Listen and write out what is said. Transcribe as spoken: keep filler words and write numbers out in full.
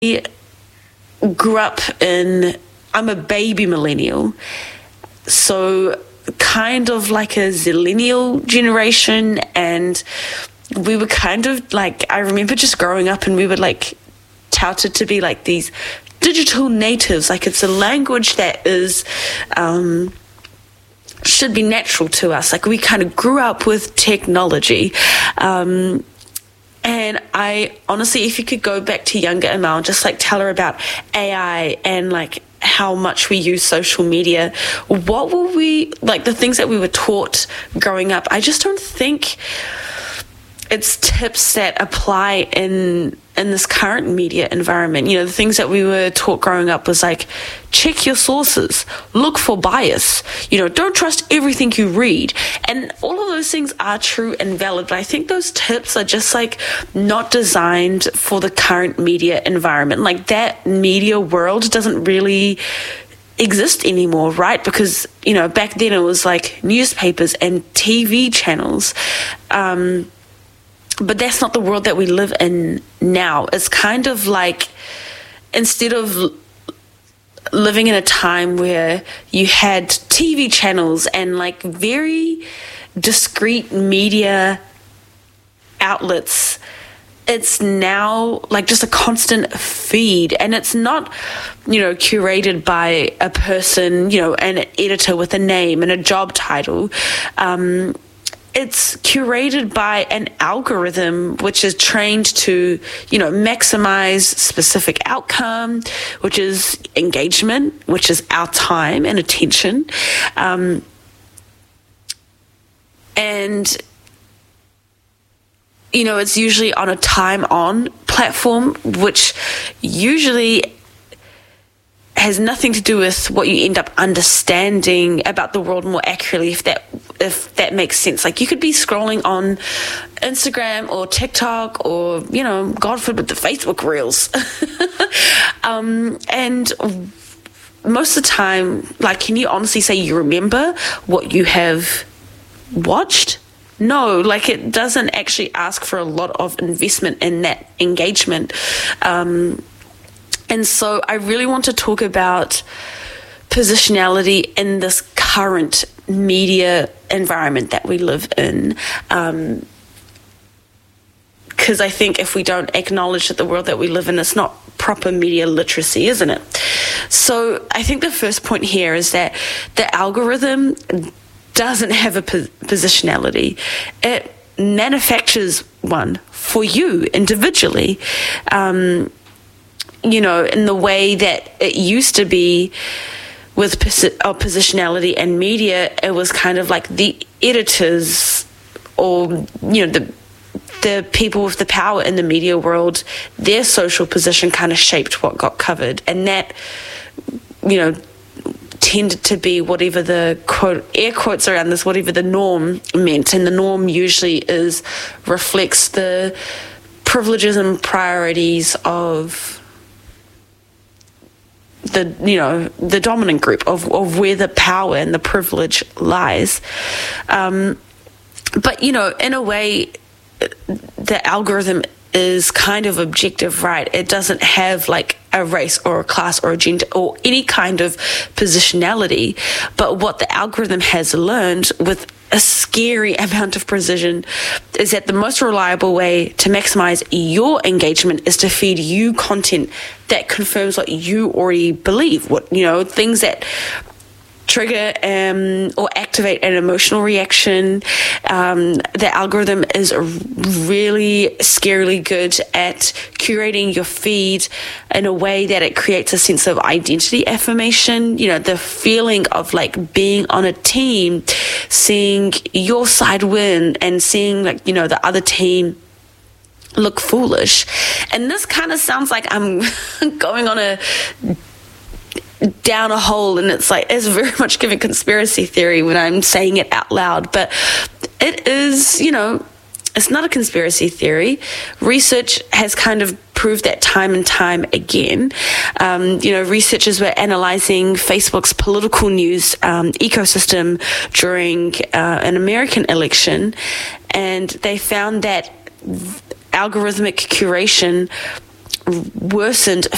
grew up in, I'm a baby millennial, so kind of like a zillennial generation, and we were kind of like, I remember just growing up and we were like touted to be like these digital natives, like it's a language that is um should be natural to us, like we kind of grew up with technology. um And I honestly, if you could go back to younger Amal and just like tell her about A I and like how much we use social media, what were we, like the things that we were taught growing up, I just don't think it's tips that apply in in this current media environment. You know, the things that we were taught growing up was like, check your sources, look for bias, you know, don't trust everything you read. And all of those things are true and valid, but I think those tips are just like not designed for the current media environment. Like that media world doesn't really exist anymore, right? Because, you know, back then it was like newspapers and T V channels. Um, But that's not the world that we live in now. It's kind of like, instead of l- living in a time where you had T V channels and like very discrete media outlets, it's now like just a constant feed, and it's not, you know, curated by a person, you know, an editor with a name and a job title. Um, It's curated by an algorithm which is trained to, you know, maximize specific outcome, which is engagement, which is our time and attention. Um, and, you know, it's usually on a time-on platform, which usually has nothing to do with what you end up understanding about the world more accurately, if that if that makes sense. Like you could be scrolling on Instagram or TikTok or, you know, God forbid, the Facebook Reels. um, and most of the time, like, can you honestly say you remember what you have watched? No, like it doesn't actually ask for a lot of investment in that engagement. Um, And so I really want to talk about positionality in this current media environment that we live in. Um, because I think if we don't acknowledge that the world that we live in is not proper media literacy, isn't it? So I think the first point here is that the algorithm doesn't have a po- positionality. It manufactures one for you individually. Um, you know, in the way that it used to be with posi- uh, positionality and media, it was kind of like the editors or, you know, the the people with the power in the media world, their social position kind of shaped what got covered. And that, you know, tended to be whatever the quote, air quotes around this, whatever the norm meant. And the norm usually is, reflects the privileges and priorities of the, you know, the dominant group, of, of where the power and the privilege lies. Um, but, you know, in a way, the algorithm is kind of objective, right? It doesn't have like a race or a class or a gender or any kind of positionality. But what the algorithm has learned with a scary amount of precision is that the most reliable way to maximize your engagement is to feed you content that confirms what you already believe, what, you know, things that trigger um, or activate an emotional reaction. Um, the algorithm is really scarily good at curating your feed in a way that it creates a sense of identity affirmation. You know, the feeling of like being on a team, seeing your side win and seeing like, you know, the other team look foolish. And this kind of sounds like I'm going on a down a hole, and it's like, it's very much giving conspiracy theory when I'm saying it out loud, but it is, you know, it's not a conspiracy theory. Research has kind of proved that time and time again. Um, you know, researchers were analyzing Facebook's political news um, ecosystem during uh, an American election, and they found that algorithmic curation worsened